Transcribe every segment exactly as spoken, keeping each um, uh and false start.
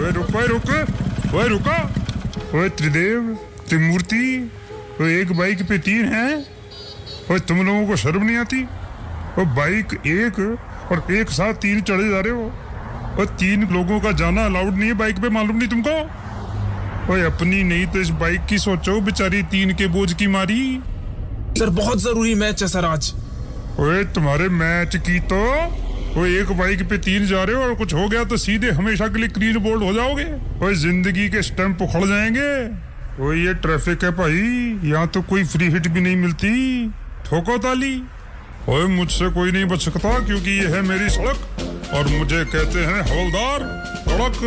ओए रुक ओए रुक ओए रुका ओए त्रिदेव त्रिमूर्ति ओए एक बाइक पे तीन हैं। ओए तुम लोगों को शर्म नहीं आती? ओ बाइक एक और एक साथ तीन चढ़े जा रहे हो। और तीन लोगों का जाना अलाउड नहीं है बाइक पे, मालूम नहीं तुमको? ओए अपनी नहीं तो इस बाइक की सोचो, बेचारी तीन के बोझ की मारी। सर बहुत जरूरी मैच है सर आज। ओए तुम्हारे मैच की तो ओए एक बाइक पे तीन जा रहे हो और कुछ हो गया तो सीधे हमेशा के लिए क्लीन बोल्ड हो जाओगे। ओए जिंदगी के स्टैंप उखड़ जाएंगे। ओए ये ट्रैफिक है भाई, यहाँ तो कोई फ्री हिट भी नहीं मिलती। ठोको ताली। ओए मुझसे कोई नहीं बच सकता क्योंकि ये है मेरी सड़क और मुझे कहते हैं हवलदार कड़क।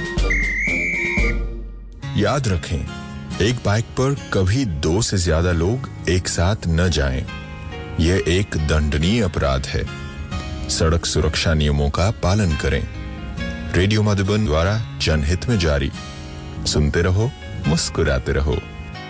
याद रखें, एक बाइक पर कभी दो से ज्यादा लोग एक साथ न जाएं। यह एक दंडनीय अपराध है। सड़क सुरक्षा नियमों का पालन करें। रेडियो मधुबन द्वारा जनहित में जारी। सुनते रहो, मुस्कुराते रहो।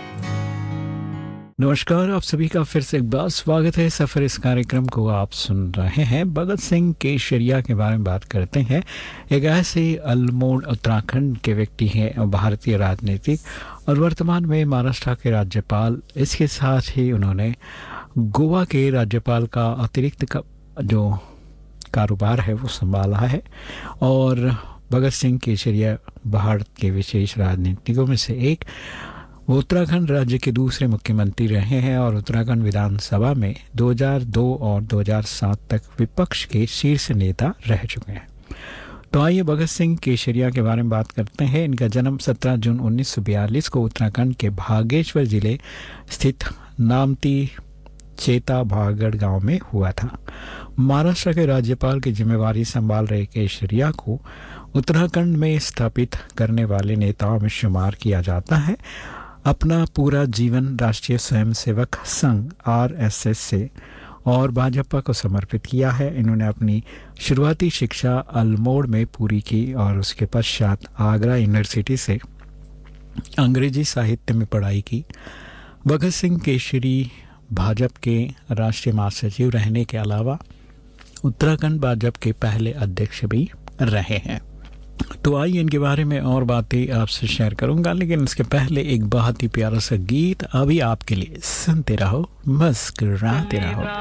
नमस्कार, आप सभी का फिर से एक बार स्वागत है। सफर इस कार्यक्रम को आप सुन रहे हैं। भगत सिंह केशरिया के बारे में बात करते हैं। एक ऐसे अल्मोड़ उत्तराखंड के व्यक्ति हैं, भारतीय राजनीतिक और वर्तमान में महाराष्ट्र के राज्यपाल। इसके साथ ही उन्होंने गोवा के राज्यपाल का अतिरिक्त का जो कारोबार है वो संभाला है। और भगत सिंह केशरिया भारत के विशेष राजनीतिकों में से एक। वो उत्तराखंड राज्य के दूसरे मुख्यमंत्री रहे हैं और उत्तराखंड विधानसभा में दो हज़ार दो और दो हज़ार सात तक विपक्ष के शीर्ष नेता रह चुके हैं। तो आइए भगत सिंह केशरिया के बारे में बात करते हैं। इनका जन्म सत्रह जून उन्नीस सौ बयालीस को उत्तराखंड के बागेश्वर जिले स्थित नामती चेता भागड़ गांव में हुआ था। महाराष्ट्र के राज्यपाल की जिम्मेवारी संभाल रहे केशरिया को उत्तराखंड में स्थापित करने वाले नेताओं में शुमार किया जाता है। अपना पूरा जीवन राष्ट्रीय Swayamsevak Sangh R S S से और भाजपा को समर्पित किया है। इन्होंने अपनी शुरुआती शिक्षा अल्मोड़ में पूरी की और उसके पश्चात आगरा यूनिवर्सिटी से अंग्रेजी साहित्य में पढ़ाई की। भगत सिंह केशरी भाजपा के राष्ट्रीय महासचिव रहने के अलावा उत्तराखंड भाजपा के पहले अध्यक्ष भी रहे हैं। तो आइए इनके बारे में और बातें आपसे शेयर करूंगा, लेकिन इसके पहले एक बहुत ही प्यारा सा गीत अभी आपके लिए। सुनते रहो, मुस्कुराते रहो।